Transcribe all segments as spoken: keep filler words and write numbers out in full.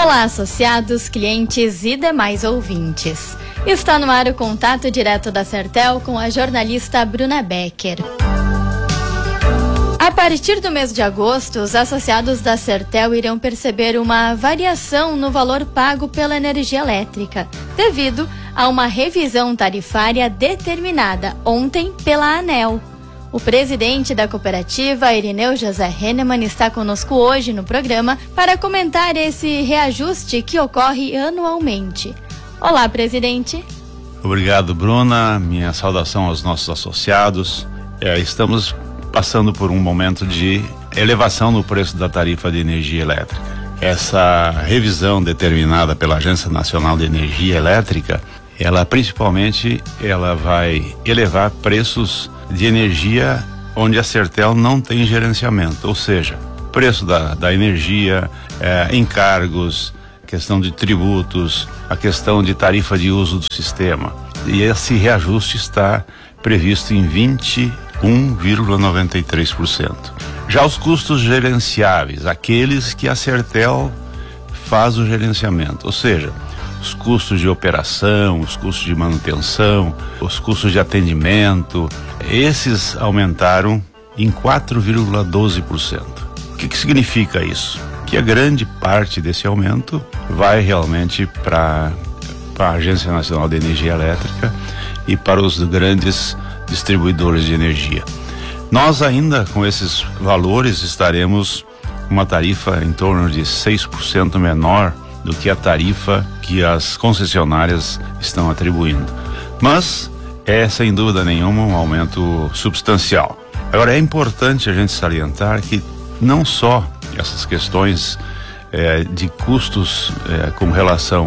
Olá, associados, clientes e demais ouvintes. Está no ar o contato direto da Sertel com a jornalista Bruna Becker. A partir do mês de agosto, os associados da Sertel irão perceber uma variação no valor pago pela energia elétrica, devido a uma revisão tarifária determinada ontem pela ANEEL. O presidente da cooperativa, Irineu José Hennemann, está conosco hoje no programa para comentar esse reajuste que ocorre anualmente. Olá, presidente. Obrigado, Bruna. Minha saudação aos nossos associados. É, estamos passando por um momento de elevação no preço da tarifa de energia elétrica. Essa revisão determinada pela Agência Nacional de Energia Elétrica, ela principalmente ela vai elevar preços de energia onde a Sertel não tem gerenciamento, ou seja, preço da, da energia, é, encargos, questão de tributos, a questão de tarifa de uso do sistema. E esse reajuste está previsto em vinte e um vírgula noventa e três por cento. Já os custos gerenciáveis, aqueles que a Sertel faz o gerenciamento, ou seja, os custos de operação, os custos de manutenção, os custos de atendimento, esses aumentaram em quatro vírgula doze por cento. O que, que significa isso? Que a grande parte desse aumento vai realmente para a Agência Nacional de Energia Elétrica e para os grandes distribuidores de energia. Nós ainda com esses valores estaremos com uma tarifa em torno de seis por cento menor do que a tarifa que as concessionárias estão atribuindo. Mas é sem dúvida nenhuma um aumento substancial. Agora é importante a gente salientar que não só essas questões é, de custos é, com relação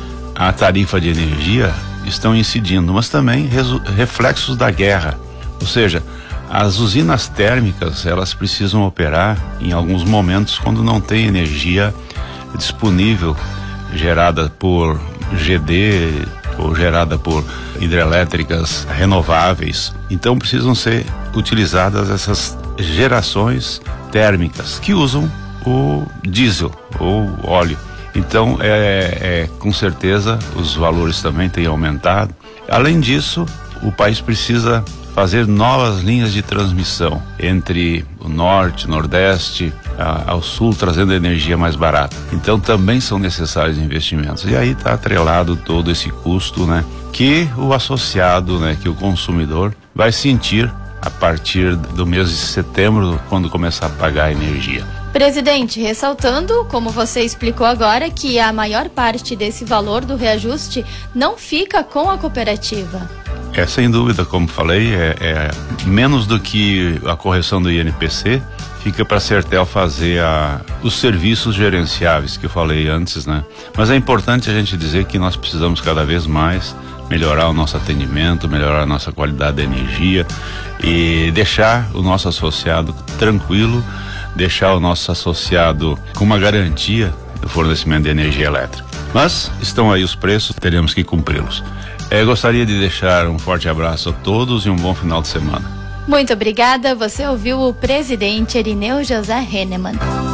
à tarifa de energia estão incidindo, mas também resu- reflexos da guerra. Ou seja, as usinas térmicas elas precisam operar em alguns momentos quando não tem energia disponível, gerada por G D ou gerada por hidrelétricas renováveis. Então precisam ser utilizadas essas gerações térmicas que usam o diesel ou óleo. Então é, é com certeza os valores também têm aumentado. Além disso, o país precisa fazer novas linhas de transmissão entre o norte, nordeste, a, ao sul, trazendo energia mais barata. Então também são necessários investimentos. E aí está atrelado todo esse custo, né, que o associado, né, que o consumidor vai sentir a partir do mês de setembro, quando começar a pagar a energia. Presidente, ressaltando, como você explicou agora, que a maior parte desse valor do reajuste não fica com a cooperativa. É, sem dúvida, como falei, é, é menos do que a correção do I N P C, fica para a Sertel fazer a, os serviços gerenciáveis que eu falei antes, né? Mas é importante a gente dizer que nós precisamos cada vez mais melhorar o nosso atendimento, melhorar a nossa qualidade de energia e deixar o nosso associado tranquilo, deixar o nosso associado com uma garantia do fornecimento de energia elétrica. Mas estão aí os preços, teremos que cumpri-los. Eu gostaria de deixar um forte abraço a todos e um bom final de semana. Muito obrigada. Você ouviu o presidente Irineu José Hennemann.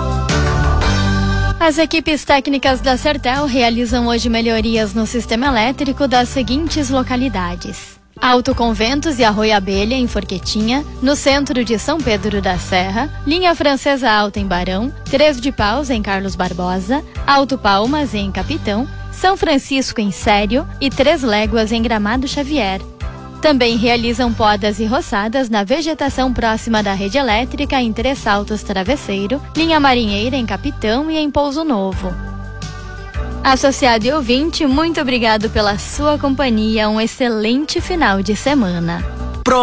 As equipes técnicas da Sertel realizam hoje melhorias no sistema elétrico das seguintes localidades: Alto Conventos e Arroio Abelha, em Forquetinha, no centro de São Pedro da Serra, Linha Francesa Alta, em Barão, Três de Paus, em Carlos Barbosa, Alto Palmas, em Capitão, São Francisco, em Sério, e Três Léguas, em Gramado Xavier. Também realizam podas e roçadas na vegetação próxima da rede elétrica em Três Saltos Travesseiro, Linha Marinheira, em Capitão e em Pouso Novo. Associado e ouvinte, muito obrigado pela sua companhia. Um excelente final de semana.